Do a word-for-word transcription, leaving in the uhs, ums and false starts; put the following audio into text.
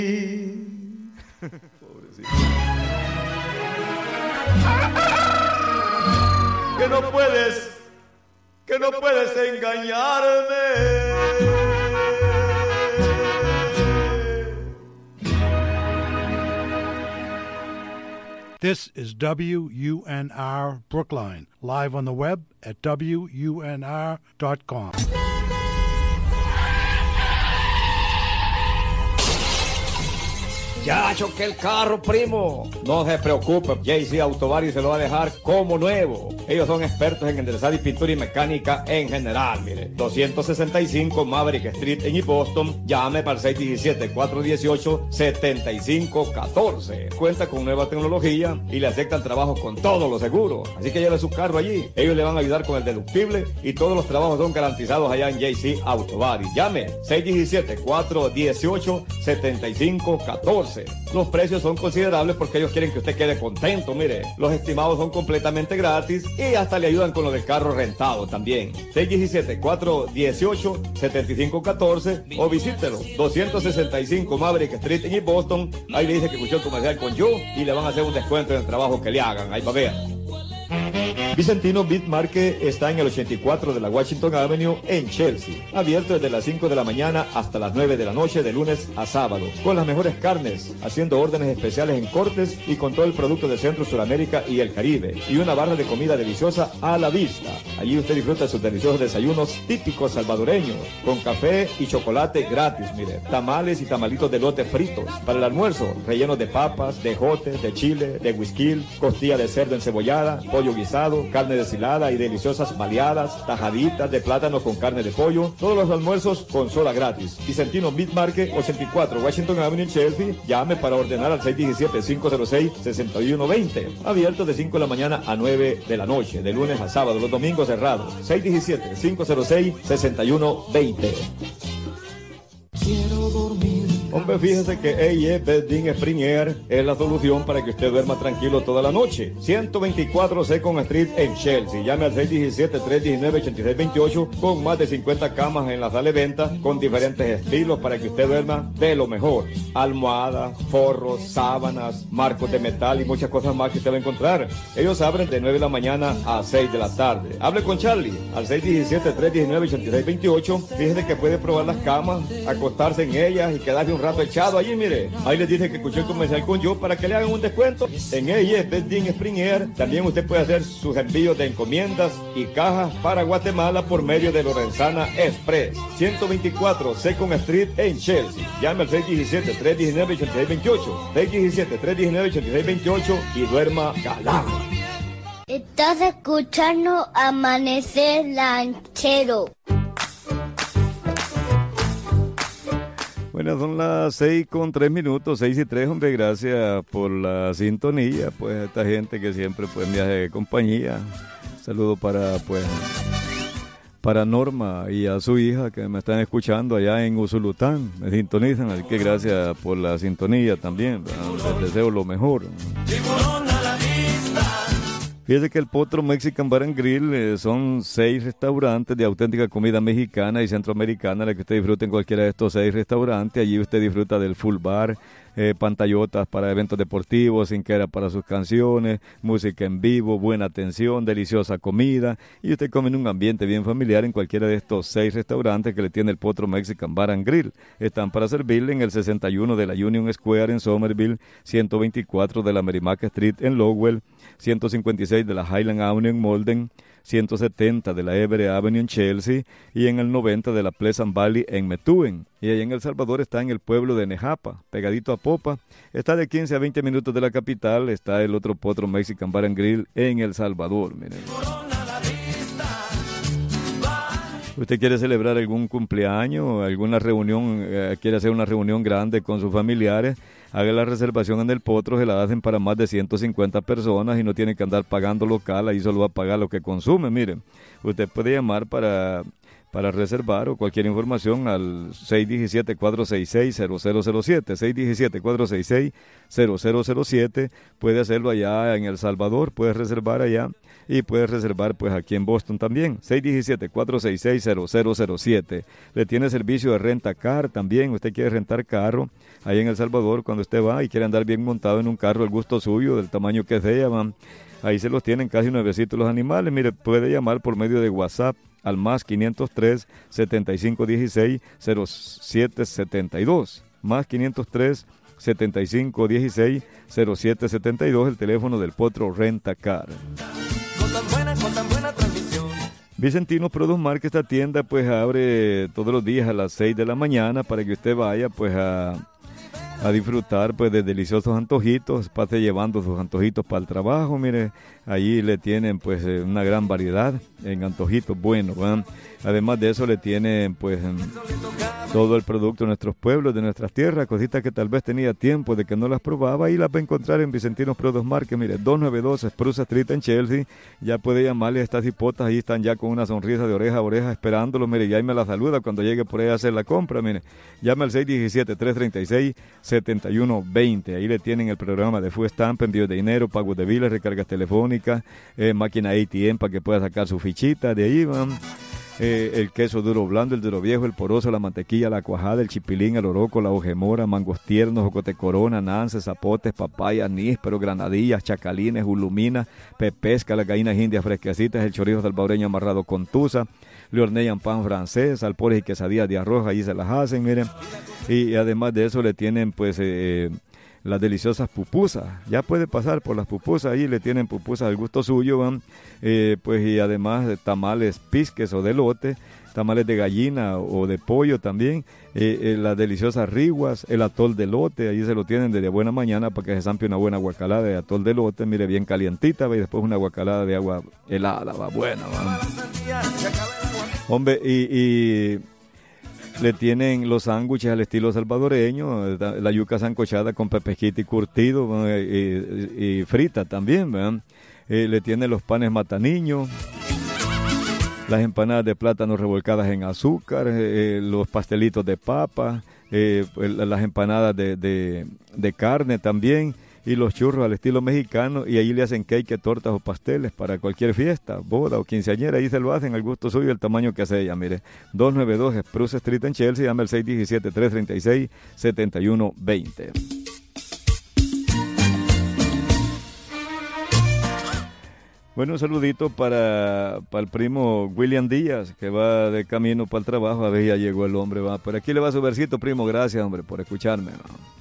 Pobrecito. Que no puedes, que no puedes engañarme. This is W U N R Brookline, live on the web at W U N R dot com. Ya choqué el carro, primo. No se preocupe, J C Autobody se lo va a dejar como nuevo. Ellos son expertos en enderezar y pintura y mecánica en general, mire. doscientos sesenta y cinco Maverick Street en East Boston. Llame para el seis uno siete, cuatro uno ocho, siete cinco uno cuatro. Cuenta con nueva tecnología y le aceptan trabajos con todos los seguros. Así que lleve su carro allí. Ellos le van a ayudar con el deductible y todos los trabajos son garantizados allá en J C Autobody. Llame seis uno siete, cuatro uno ocho, siete cinco uno cuatro. Los precios son considerables porque ellos quieren que usted quede contento, mire. Los estimados son completamente gratis y hasta le ayudan con lo del carro rentado también. seis uno siete, cuatro uno ocho, siete cinco uno cuatro o visítelo. doscientos sesenta y cinco Maverick Street en East Boston. Ahí le dice que escuchó el comercial con yo y le van a hacer un descuento en el trabajo que le hagan. Ahí va a ver. Vicentino Beef Market está en el ochenta y cuatro de la Washington Avenue en Chelsea. Abierto desde las cinco de la mañana hasta las nueve de la noche de lunes a sábado. Con las mejores carnes, haciendo órdenes especiales en cortes y con todo el producto de Centro, Suramérica y el Caribe. Y una barra de comida deliciosa a la vista. Allí usted disfruta de sus deliciosos desayunos típicos salvadoreños. Con café y chocolate gratis, mire. Tamales y tamalitos de lote fritos. Para el almuerzo, rellenos de papas, de jotes, de chile, de whisky, costilla de cerdo encebollada, pollo guisado, carne deshilada y deliciosas baleadas, tajaditas de plátano con carne de pollo, todos los almuerzos con soda gratis. Vicentino Meat Market, ochenta y cuatro Washington Avenue, Chelsea. Llame para ordenar al seis uno siete, cinco cero seis, seis uno dos cero. Abierto de cinco de la mañana a nueve de la noche, de lunes a sábado, los domingos cerrados. seis uno siete, cinco cero seis, seis uno dos cero. Quiero dormir. Hombre, fíjese que A E Bedding Spring Air es la solución para que usted duerma tranquilo toda la noche. ciento veinticuatro Second Street en Chelsea. Llame al seis uno siete, tres uno nueve, ocho seis dos ocho con más de cincuenta camas en la sala de venta con diferentes estilos para que usted duerma de lo mejor. Almohadas, forros, sábanas, marcos de metal y muchas cosas más que usted va a encontrar. Ellos abren de nueve de la mañana a seis de la tarde. Hable con Charlie al seis uno siete, tres uno nueve, ocho seis dos ocho. Fíjese que puede probar las camas, acostarse en ellas y quedarse un rato echado allí, mire. Ahí les dice que escuchó el comercial con yo para que le hagan un descuento. En A E Bedding Spring Air también usted puede hacer sus envíos de encomiendas y cajas para Guatemala por medio de Lorenzana Express. ciento veinticuatro Second Street en Chelsea. Llame al seis uno siete, tres uno nueve, ocho seis dos ocho. seis uno siete, tres uno nueve, ocho seis dos ocho y duerma galán. Estás escuchando Amanecer Lanchero. Bueno, son las seis con tres minutos, seis y tres, hombre, gracias por la sintonía, pues a esta gente que siempre pues me hace compañía. Saludo para pues para Norma y a su hija que me están escuchando allá en Usulután, me sintonizan, así que gracias por la sintonía también, les deseo lo mejor. Fíjese que el Potro Mexican Bar and Grill eh, son seis restaurantes de auténtica comida mexicana y centroamericana, la que usted disfrute en cualquiera de estos seis restaurantes. Allí usted disfruta del full bar, eh, pantallotas para eventos deportivos, cinquera para sus canciones, música en vivo, buena atención, deliciosa comida. Y usted come en un ambiente bien familiar en cualquiera de estos seis restaurantes que le tiene el Potro Mexican Bar and Grill. Están para servirle en el sesenta y uno de la Union Square en Somerville, ciento veinticuatro de la Merrimack Street en Lowell, ciento cincuenta y seis de la Highland Avenue en Malden, ciento setenta de la Everett Avenue en Chelsea y en el noventa de la Pleasant Valley en Methuen. Y allá en El Salvador está en el pueblo de Nejapa, pegadito a Popa. Está de quince a veinte minutos de la capital, está el otro Potro Mexican Bar and Grill en El Salvador. Miren. ¿Usted quiere celebrar algún cumpleaños, alguna reunión, eh, quiere hacer una reunión grande con sus familiares? Haga la reservación en el Potro, se la hacen para más de ciento cincuenta personas y no tiene que andar pagando local, ahí solo va a pagar lo que consume. Miren, usted puede llamar para para reservar o cualquier información al seis uno siete, cuatro seis seis, cero cero cero siete, seis uno siete, cuatro seis seis, cero cero cero siete. Puede hacerlo allá en El Salvador, puedes reservar allá y puedes reservar pues aquí en Boston también, seis uno siete, cuatro seis seis, cero cero cero siete. Le tiene servicio de renta car también, usted quiere rentar carro ahí en El Salvador, cuando usted va y quiere andar bien montado en un carro, el gusto suyo, del tamaño que sea, man. Ahí se los tienen casi nuevecitos los animales. Mire, puede llamar por medio de WhatsApp al más quinientos tres, setenta y cinco dieciséis, cero siete setenta y dos. Más quinientos tres, setenta y cinco dieciséis, cero siete setenta y dos, el teléfono del Potro Renta Car. Con tan buena, con tan buena transmisión. Vicentino Produce Market, esta tienda pues abre todos los días a las seis de la mañana para que usted vaya pues a... a disfrutar pues de deliciosos antojitos, pase llevando sus antojitos para el trabajo. Mire, allí le tienen pues una gran variedad en antojitos buenos, ¿verdad? Además de eso le tienen pues todo el producto de nuestros pueblos, de nuestras tierras, cositas que tal vez tenía tiempo de que no las probaba, y las va a encontrar en Vicentino Produce Market. Mire, doscientos noventa y dos Spruce Street en Chelsea. Ya puede llamarle a estas hipotas, ahí están ya con una sonrisa de oreja a oreja esperándolo. Mire, ya ahí me la saluda cuando llegue por ahí a hacer la compra. Mire, llame al seis uno siete, tres tres seis, siete uno dos cero. Ahí le tienen el programa de Food Stamp, envío de dinero, pagos de biles, recargas telefónicas, eh, máquina A T M para que pueda sacar su fichita. De ahí van eh, el queso duro blando, el duro viejo, el poroso, la mantequilla, la cuajada, el chipilín, el oroco, la hojemora, mangos tiernos, jocote corona, nances, zapotes, papaya, níspero, granadillas, chacalines, uluminas, pepesca, las gallinas indias fresquecitas, el chorizo salvadoreño amarrado con tusa. Le hornean pan francés, alpores y quesadillas de arroz, allí se las hacen, miren. Y, y además de eso le tienen pues eh, las deliciosas pupusas. Ya puede pasar por las pupusas, ahí le tienen pupusas al gusto suyo, van. Eh, pues y además de tamales pisques o de elote, tamales de gallina o de pollo también, eh, eh, las deliciosas riguas, el atol de elote, allí se lo tienen desde buena mañana para que se zampe una buena guacalada de atol de elote, mire, bien calientita, ¿va? Y después una guacalada de agua helada, va, buena, va. Hombre, y, y le tienen los sándwiches al estilo salvadoreño, la yuca sancochada con pepejita y curtido, y, y, y frita también, ¿verdad? Eh, le tienen los panes mataniños, las empanadas de plátano revolcadas en azúcar, eh, los pastelitos de papa, eh, las empanadas de, de, de carne también, y los churros al estilo mexicano, y ahí le hacen cake, tortas o pasteles para cualquier fiesta, boda o quinceañera. Ahí se lo hacen al gusto suyo, el tamaño que sea. Mire, doscientos noventa y dos Spruce Street en Chelsea, llama al seis uno siete, tres tres seis, siete uno dos cero. Bueno, un saludito para, para el primo William Díaz, que va de camino para el trabajo. A ver, ya llegó el hombre, va. Por aquí le va su versito, primo. Gracias, hombre, por escucharme, va.